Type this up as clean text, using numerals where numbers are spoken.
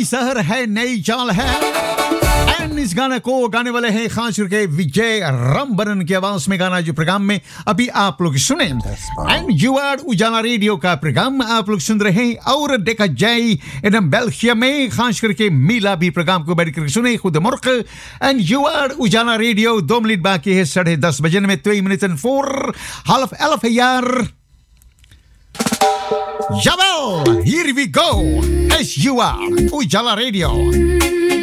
नई सहर है, नई चाल है। एंड इस गाने को गाने वाले हैं खास करके विजय रामबरन की आवाज में गाना, जो प्रोग्राम में अभी आप लोग सुने। एंड यू आर उजाला रेडियो का प्रोग्राम आप लोग सुन रहे हैं। और देखा जाए इन बेल्जियम में खास करके मीला भी प्रोग्राम को बैठ कर सुने खुद मुर्ख। एंड यू आर उजाला रेडियो 2 मिनट बाकी है 10:30 बजे में 2 minutes and 4 यार। Jawel, here we go. As you are, Ujala Radio.